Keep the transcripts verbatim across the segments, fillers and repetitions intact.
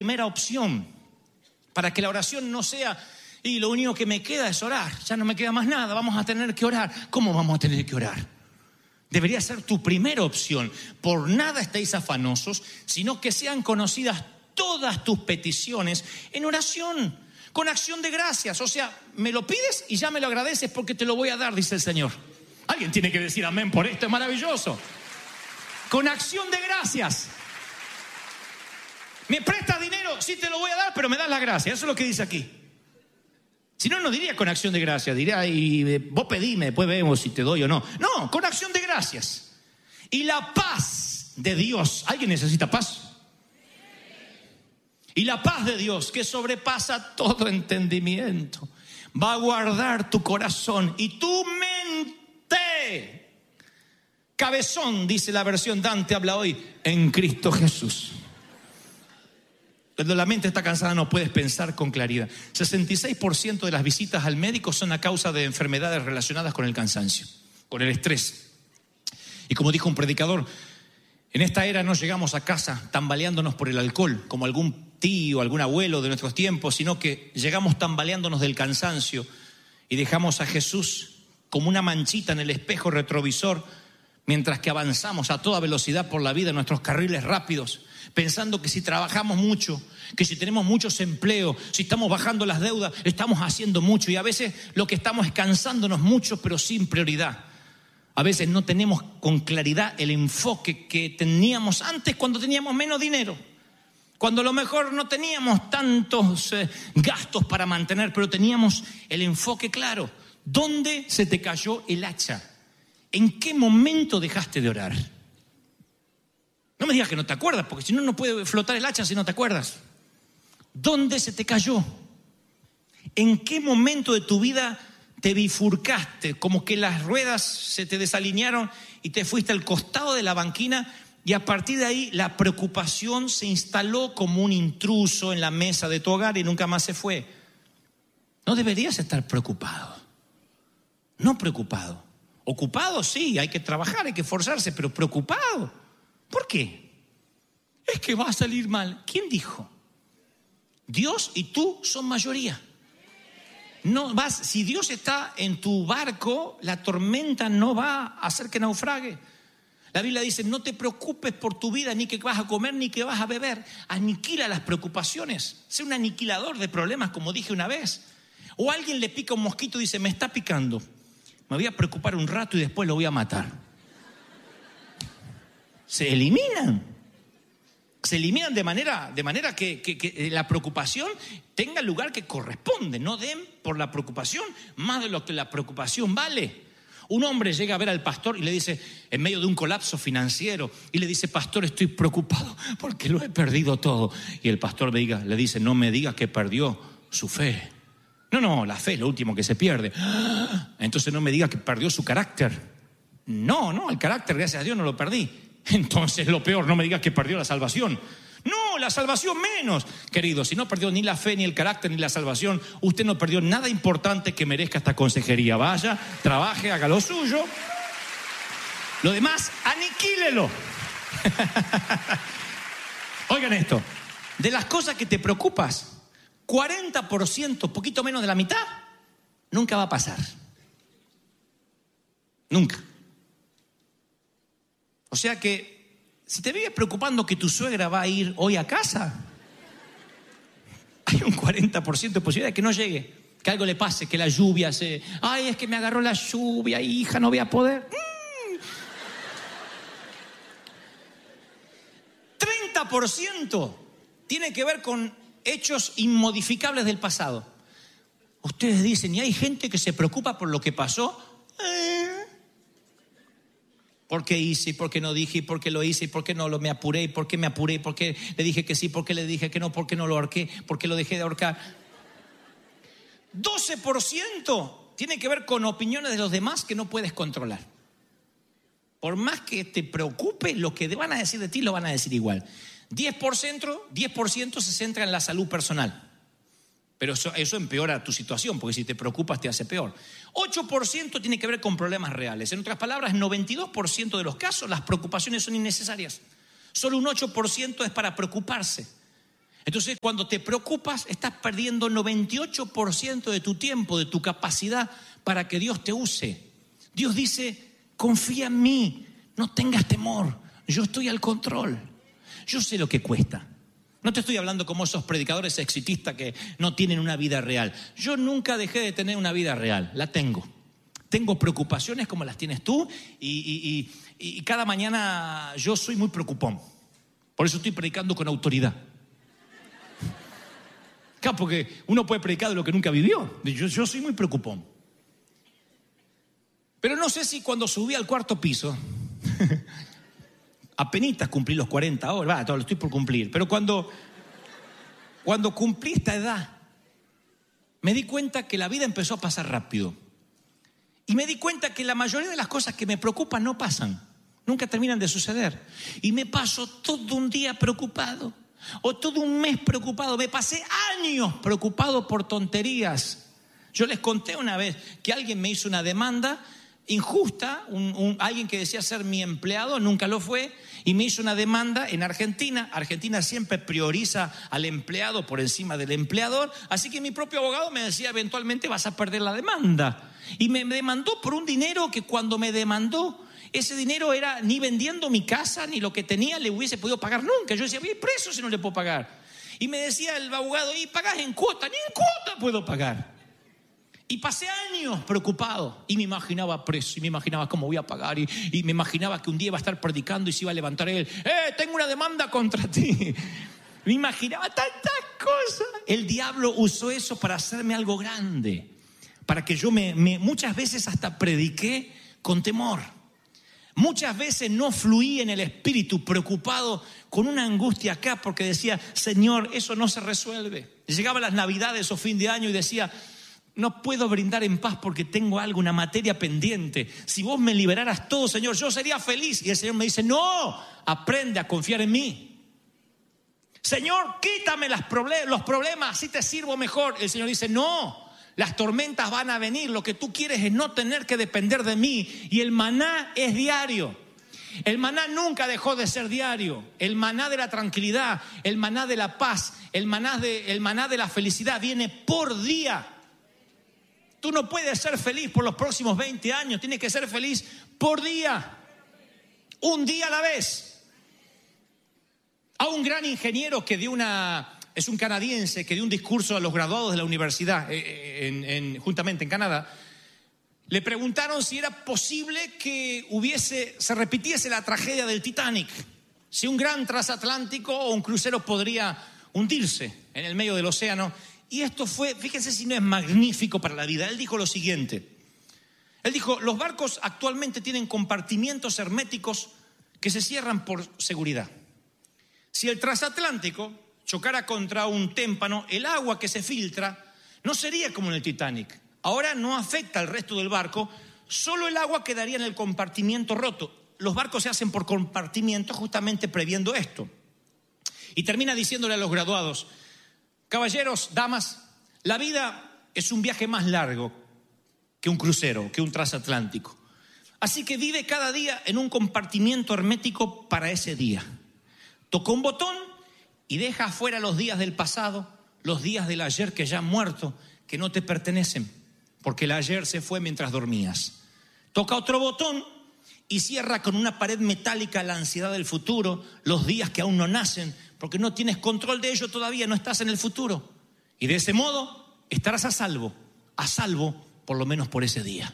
primera opción, para que la oración no sea, y lo único que me queda es orar, ya no me queda más nada, vamos a tener que orar. ¿Cómo vamos a tener que orar? Debería ser tu primera opción. Por nada estéis afanosos, sino que sean conocidas todas tus peticiones en oración, con acción de gracias. O sea, me lo pides y ya me lo agradeces porque te lo voy a dar, dice el Señor. Alguien tiene que decir amén por esto, es maravilloso. Con acción de gracias. ¿Me prestas dinero? Sí, te lo voy a dar, pero me das la gracia. Eso es lo que dice aquí. Si no, no diría con acción de gracias. Diría, y vos pedime, después vemos si te doy o no. No, con acción de gracias. Y la paz de Dios. ¿Alguien necesita paz? Y la paz de Dios, que sobrepasa todo entendimiento, va a guardar tu corazón y tu mente. Cabezón, dice la versión Dante, habla hoy, en Cristo Jesús. Cuando la mente está cansada no puedes pensar con claridad. sesenta y seis por ciento de las visitas al médico son a causa de enfermedades relacionadas con el cansancio, con el estrés. Y como dijo un predicador, en esta era no llegamos a casa tambaleándonos por el alcohol, como algún tío, algún abuelo de nuestros tiempos, sino que llegamos tambaleándonos del cansancio y dejamos a Jesús como una manchita en el espejo retrovisor mientras que avanzamos a toda velocidad por la vida en nuestros carriles rápidos, pensando que si trabajamos mucho, que si tenemos muchos empleos, si estamos bajando las deudas, estamos haciendo mucho, y a veces lo que estamos es cansándonos mucho pero sin prioridad. A veces no tenemos con claridad el enfoque que teníamos antes cuando teníamos menos dinero, cuando a lo mejor no teníamos tantos eh, gastos para mantener, pero teníamos el enfoque claro. ¿Dónde se te cayó el hacha? ¿En qué momento dejaste de orar? No me digas que no te acuerdas, porque si no, no puede flotar el hacha si no te acuerdas. ¿Dónde se te cayó? ¿En qué momento de tu vida te bifurcaste? Como que las ruedas se te desalinearon y te fuiste al costado de la banquina, y a partir de ahí la preocupación se instaló como un intruso en la mesa de tu hogar y nunca más se fue. No deberías estar preocupado. No preocupado. Ocupado, sí, hay que trabajar, hay que esforzarse, pero preocupado. ¿Por qué? Es que va a salir mal. ¿Quién dijo? Dios y tú son mayoría. No vas, si Dios está en tu barco, la tormenta no va a hacer que naufrague. La Biblia dice, no te preocupes por tu vida, ni que vas a comer, ni que vas a beber. Aniquila las preocupaciones. Sé un aniquilador de problemas, como dije una vez. O alguien le pica un mosquito y dice, me está picando. Me voy a preocupar un rato y después lo voy a matar. Se eliminan. Se eliminan de manera, de manera que, que, que la preocupación tenga el lugar que corresponde. No den por la preocupación más de lo que la preocupación vale. Un hombre llega a ver al pastor y le dice, en medio de un colapso financiero, y le dice, pastor, estoy preocupado porque lo he perdido todo. Y el pastor le, diga, le dice, no me digas que perdió su fe. No, no, la fe es lo último que se pierde. Entonces no me digas que perdió su carácter. No, no, el carácter, gracias a Dios, no lo perdí. Entonces lo peor, no me digas que perdió la salvación. No, la salvación menos. Querido, si no perdió ni la fe, ni el carácter, ni la salvación, usted no perdió nada importante que merezca esta consejería. Vaya, trabaje, haga lo suyo. Lo demás, aniquílelo. Oigan esto, de las cosas que te preocupas, cuarenta por ciento, poquito menos de la mitad, nunca va a pasar. Nunca. O sea que si te vives preocupando que tu suegra va a ir hoy a casa, hay un cuarenta por ciento de posibilidad de que no llegue, que algo le pase, que la lluvia se... Ay, es que me agarró la lluvia, hija, no voy a poder. Mm. treinta por ciento tiene que ver con hechos inmodificables del pasado. Ustedes dicen, y hay gente que se preocupa por lo que pasó. Eh, ¿Por qué hice? ¿Por qué no dije? ¿Y por qué lo hice? ¿Y por qué no lo me apuré? ¿Y por qué me apuré? ¿Por qué le dije que sí? ¿Por qué le dije que no? ¿Por qué no lo ahorqué? ¿Por qué lo dejé de ahorcar? doce por ciento tiene que ver con opiniones de los demás que no puedes controlar. Por más que te preocupe, lo que van a decir de ti lo van a decir igual. diez por ciento, diez por ciento se centra en la salud personal. Pero eso, eso empeora tu situación, porque si te preocupas te hace peor. ocho por ciento tiene que ver con problemas reales. En otras palabras, noventa y dos por ciento de los casos las preocupaciones son innecesarias. Solo un ocho por ciento es para preocuparse. Entonces, cuando te preocupas, estás perdiendo noventa y ocho por ciento de tu tiempo, de tu capacidad para que Dios te use. Dios dice, confía en mí, no tengas temor, yo estoy al control. Yo sé lo que cuesta. No te estoy hablando como esos predicadores exitistas que no tienen una vida real. Yo nunca dejé de tener una vida real, la tengo. Tengo preocupaciones como las tienes tú y, y, y, y cada mañana yo soy muy preocupón. Por eso estoy predicando con autoridad. Claro, porque uno puede predicar de lo que nunca vivió. Yo, yo soy muy preocupón. Pero no sé si cuando subí al cuarto piso, apenitas cumplí los cuarenta ahora, va, todo lo estoy por cumplir. Pero cuando, cuando cumplí esta edad, me di cuenta que la vida empezó a pasar rápido. Y me di cuenta que la mayoría de las cosas que me preocupan no pasan. Nunca terminan de suceder. Y me paso todo un día preocupado. O todo un mes preocupado. Me pasé años preocupado por tonterías. Yo les conté una vez que alguien me hizo una demanda injusta, un, un, alguien que decía ser mi empleado, nunca lo fue, y me hizo una demanda en Argentina. Argentina siempre prioriza al empleado por encima del empleador, así que mi propio abogado me decía, eventualmente vas a perder la demanda. Y me demandó por un dinero que cuando me demandó, ese dinero era ni vendiendo mi casa, ni lo que tenía le hubiese podido pagar nunca. Yo decía, voy preso si no le puedo pagar. Y me decía el abogado, y pagás en cuota, ni en cuota puedo pagar. Y pasé años preocupado y me imaginaba preso y me imaginaba cómo voy a pagar y, y me imaginaba que un día iba a estar predicando y se iba a levantar él. ¡Eh, tengo una demanda contra ti! Me imaginaba tantas cosas. El diablo usó eso para hacerme algo grande. Para que yo me, me muchas veces hasta prediqué con temor. Muchas veces no fluí en el espíritu preocupado con una angustia acá porque decía, Señor, eso no se resuelve. Llegaban las navidades o fin de año y decía, no puedo brindar en paz porque tengo algo, una materia pendiente. Si vos me liberaras todo, Señor, yo sería feliz. Y el Señor me dice, no, aprende a confiar en mí. Señor, quítame las proble- los problemas, así te sirvo mejor. El Señor dice, no, las tormentas van a venir. Lo que tú quieres es no tener que depender de mí. Y el maná es diario. El maná nunca dejó de ser diario. El maná de la tranquilidad, el maná de la paz, el maná de, el maná de la felicidad viene por día. Tú no puedes ser feliz por los próximos veinte años. Tienes que ser feliz por día. Un día a la vez. A un gran ingeniero que dio una... Es un canadiense que dio un discurso a los graduados de la universidad, en, en, juntamente en Canadá. Le preguntaron si era posible que hubiese, se repitiese la tragedia del Titanic. Si un gran transatlántico o un crucero podría hundirse en el medio del océano. Y esto fue, fíjense si no es magnífico para la vida. Él dijo lo siguiente. Él dijo, los barcos actualmente tienen compartimientos herméticos que se cierran por seguridad. Si el transatlántico chocara contra un témpano, el agua que se filtra no sería como en el Titanic. Ahora no afecta al resto del barco, solo el agua quedaría en el compartimiento roto. Los barcos se hacen por compartimientos justamente previendo esto. Y termina diciéndole a los graduados, caballeros, damas, la vida es un viaje más largo que un crucero, que un transatlántico. Así que vive cada día en un compartimiento hermético para ese día. Toca un botón y deja afuera los días del pasado, los días del ayer que ya han muerto, que no te pertenecen, porque el ayer se fue mientras dormías. Toca otro botón y cierra con una pared metálica la ansiedad del futuro, los días que aún no nacen, porque no tienes control de ello todavía, no estás en el futuro. Y de ese modo estarás a salvo, a salvo por lo menos por ese día.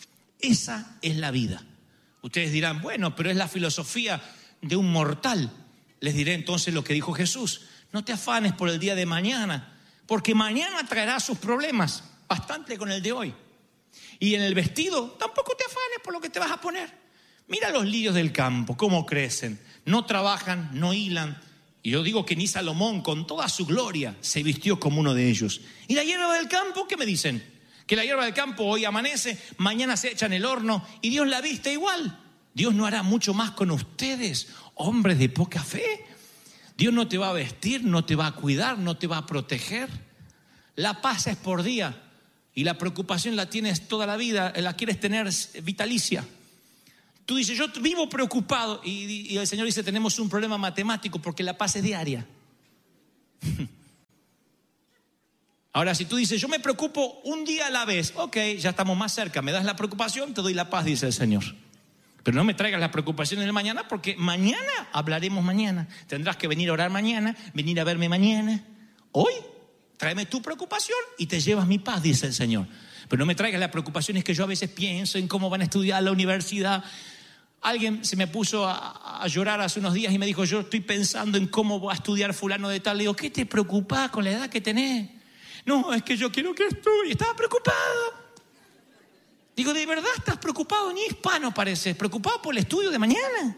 Esa es la vida. Ustedes dirán, bueno, pero es la filosofía de un mortal. Les diré entonces lo que dijo Jesús. No te afanes por el día de mañana, porque mañana traerá sus problemas, bastante con el de hoy. Y en el vestido, tampoco te afanes por lo que te vas a poner. Mira los lirios del campo, cómo crecen. No trabajan, no hilan. Y yo digo que ni Salomón, con toda su gloria, se vistió como uno de ellos. ¿Y la hierba del campo? ¿Qué me dicen? Que la hierba del campo hoy amanece, mañana se echa en el horno y Dios la viste igual. Dios no hará mucho más con ustedes, hombres de poca fe. Dios no te va a vestir, no te va a cuidar, no te va a proteger. La paz es por día y la preocupación la tienes toda la vida, la quieres tener vitalicia. Tú dices, yo vivo preocupado y, y el Señor dice, tenemos un problema matemático porque la paz es diaria. Ahora, si tú dices, yo me preocupo un día a la vez, ok, ya estamos más cerca, me das la preocupación, te doy la paz, dice el Señor. Pero no me traigas la preocupación del mañana, porque mañana hablaremos mañana. Tendrás que venir a orar mañana, venir a verme mañana. Hoy, tráeme tu preocupación y te llevas mi paz, dice el Señor. Pero no me traigas la preocupación, es que yo a veces pienso en cómo van a estudiar la universidad. Alguien se me puso a, a llorar hace unos días y me dijo, yo estoy pensando en cómo va a estudiar fulano de tal. Le digo, ¿qué te preocupa con la edad que tenés? No, es que yo quiero que estudie. Estaba preocupado. Digo, ¿de verdad estás preocupado? Ni hispano pareces. ¿Preocupado por el estudio de mañana?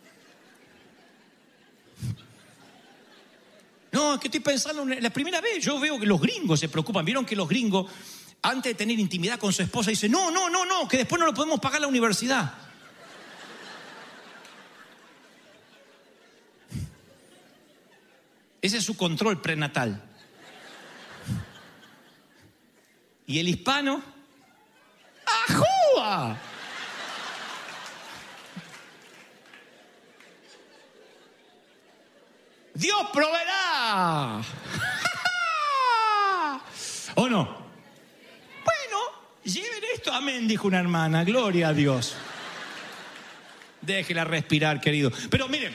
No, es que estoy pensando, la primera vez yo veo que los gringos se preocupan. ¿Vieron que los gringos, antes de tener intimidad con su esposa, dicen, no, no, no, no, que después no lo podemos pagar la universidad? Ese es su control prenatal. Y el hispano, ¡ajúa! Dios proveerá. ¿O no? Bueno, lleven esto, amén, dijo una hermana, gloria a Dios. Déjela respirar, querido. Pero miren,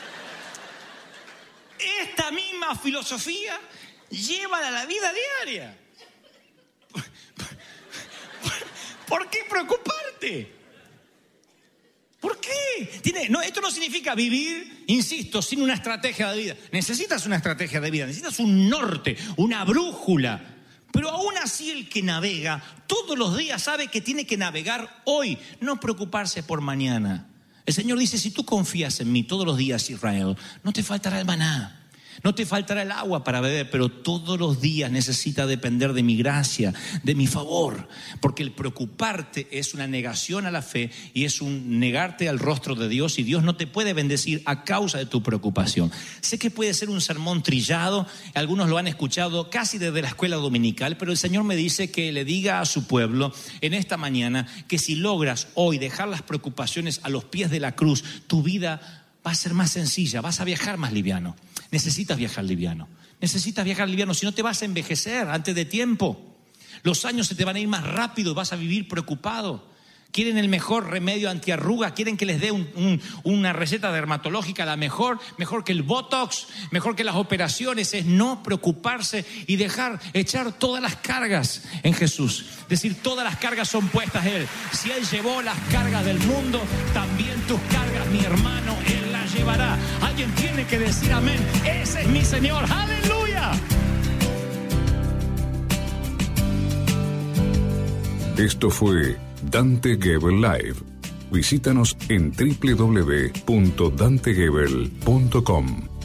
esta misma filosofía llévala a la vida diaria. ¿Por qué preocuparte? ¿Por qué? Tiene, no, esto no significa vivir, insisto, sin una estrategia de vida. Necesitas una estrategia de vida, necesitas un norte, una brújula. Pero aún así el que navega todos los días sabe que tiene que navegar hoy, no preocuparse por mañana. El Señor dice, si tú confías en mí todos los días, Israel, no te faltará el maná. No te faltará el agua para beber, pero todos los días necesitas depender de mi gracia, de mi favor. Porque el preocuparte es una negación a la fe y es un negarte al rostro de Dios, y Dios no te puede bendecir a causa de tu preocupación. Sé que puede ser un sermón trillado, algunos lo han escuchado casi desde la escuela dominical, pero el Señor me dice que le diga a su pueblo en esta mañana que si logras hoy dejar las preocupaciones a los pies de la cruz, tu vida va a ser más sencilla, vas a viajar más liviano. Necesitas viajar liviano. Necesitas viajar liviano, si no te vas a envejecer antes de tiempo. Los años se te van a ir más rápido y vas a vivir preocupado. Quieren el mejor remedio antiarruga, quieren que les dé un, un, una receta dermatológica, la mejor, mejor que el Botox, mejor que las operaciones. Es no preocuparse y dejar, echar todas las cargas en Jesús. Es decir, todas las cargas son puestas en Él. Si Él llevó las cargas del mundo, también tus cargas, mi hermano, Él las llevará. Alguien tiene que decir amén. Ese es mi Señor. ¡Aleluya! Esto fue Dante Gebel Live. Visítanos en doble u doble u doble u punto dante gebel punto com.